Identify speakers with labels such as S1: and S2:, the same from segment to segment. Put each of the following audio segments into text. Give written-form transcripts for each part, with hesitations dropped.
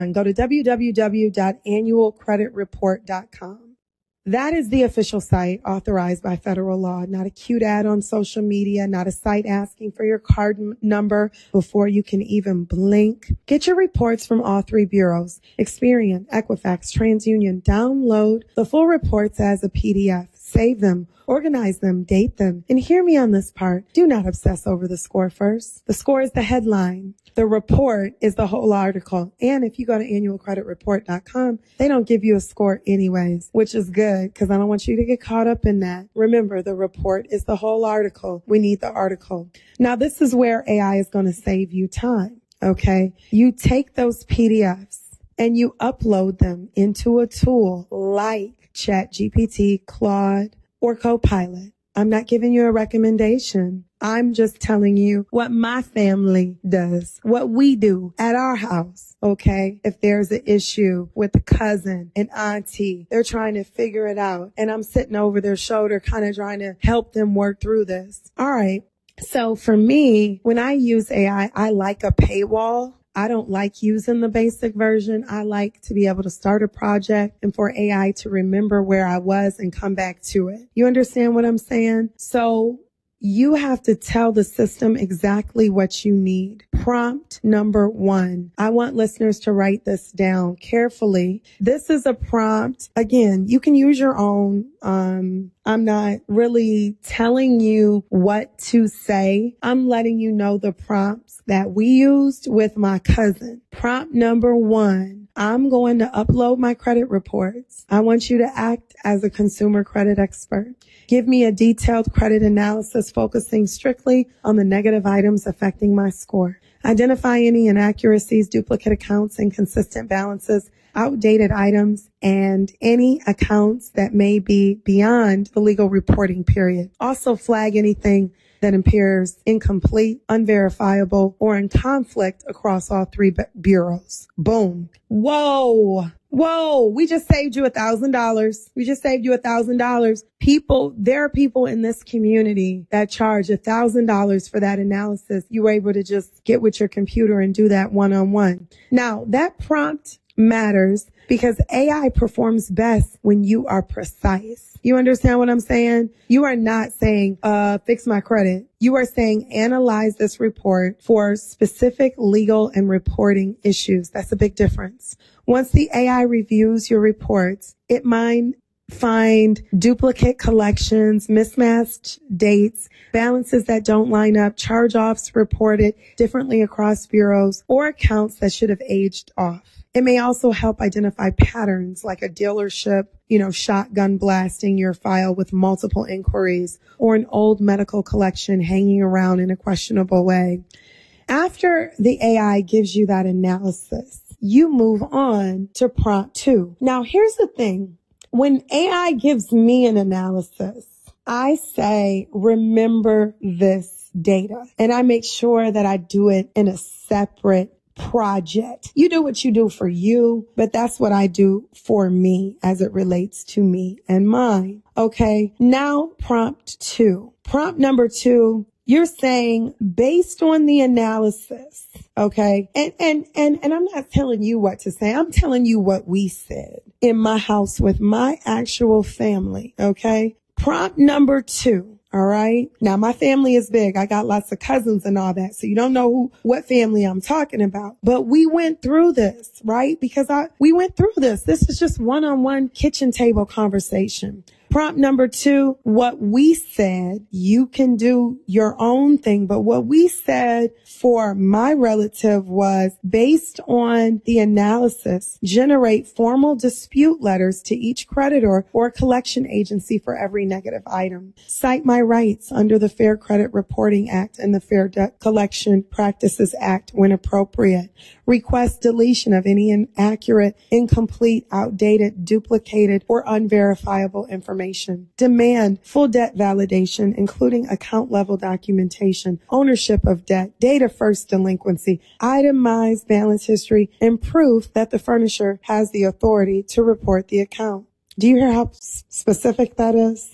S1: Go to www.annualcreditreport.com. That is the official site authorized by federal law, not a cute ad on social media, not a site asking for your card number before you can even blink. Get your reports from all three bureaus, Experian, Equifax, TransUnion. Download the full reports as a PDF. Save them, organize them, date them. And hear me on this part. Do not obsess over the score first. The score is the headline. The report is the whole article. And if you go to annualcreditreport.com, they don't give you a score anyways, which is good because I don't want you to get caught up in that. Remember, the report is the whole article. We need the article. Now, this is where AI is going to save you time. Okay. You take those PDFs and you upload them into a tool like ChatGPT, Claude, or Copilot. I'm not giving you a recommendation. I'm just telling you what my family does, what we do at our house. Okay. If there's an issue with a cousin, an auntie, they're trying to figure it out. And I'm sitting over their shoulder, kind of trying to help them work through this. All right. So for me, when I use AI, I like a paywall. I don't like using the basic version. I like to be able to start a project and for AI to remember where I was and come back to it. You understand what I'm saying? So you have to tell the system exactly what you need. Prompt number 1. I want listeners to write this down carefully. This is a prompt. Again, you can use your own. I'm not really telling you what to say. I'm letting you know the prompts that we used with my cousin. Prompt number 1. I'm going to upload my credit reports. I want you to act as a consumer credit expert. Give me a detailed credit analysis focusing strictly on the negative items affecting my score. Identify any inaccuracies, duplicate accounts, inconsistent balances, outdated items, and any accounts that may be beyond the legal reporting period. Also flag anything that appears incomplete, unverifiable, or in conflict across all three bureaus. Boom. Whoa. We just saved you $1,000. We just saved you $1,000. There are people in this community that charge $1,000 for that analysis. You were able to just get with your computer and do that one-on-one. Now, that prompt matters because AI performs best when you are precise. You understand what I'm saying? You are not saying, fix my credit. You are saying, analyze this report for specific legal and reporting issues. That's a big difference. Once the AI reviews your reports, it might find duplicate collections, mismatched dates, balances that don't line up, charge-offs reported differently across bureaus, or accounts that should have aged off. It may also help identify patterns like a dealership, shotgun blasting your file with multiple inquiries or an old medical collection hanging around in a questionable way. After the AI gives you that analysis, you move on to prompt 2. Now, here's the thing. When AI gives me an analysis, I say, remember this data. And I make sure that I do it in a separate project. You do what you do for you, but that's what I do for me as it relates to me and mine. Okay. Now prompt 2. Prompt number 2, you're saying based on the analysis. Okay. And I'm not telling you what to say. I'm telling you what we said in my house with my actual family. Okay. Prompt number 2. All right. Now, my family is big. I got lots of cousins and all that. So you don't know what family I'm talking about. But we went through this, right? Because we went through this. This is just one-on-one kitchen table conversation. Prompt number 2, what we said, you can do your own thing. But what we said for my relative was based on the analysis, generate formal dispute letters to each creditor or collection agency for every negative item. Cite my rights under the Fair Credit Reporting Act and the Fair Debt Collection Practices Act when appropriate. Request deletion of any inaccurate, incomplete, outdated, duplicated, or unverifiable information. Demand full debt validation, including account level documentation, ownership of debt, date of first delinquency, itemized balance history, and proof that the furnisher has the authority to report the account. Do you hear how specific that is?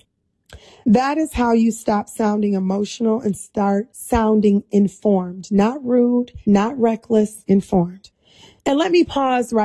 S1: That is how you stop sounding emotional and start sounding informed, not rude, not reckless, informed. And let me pause right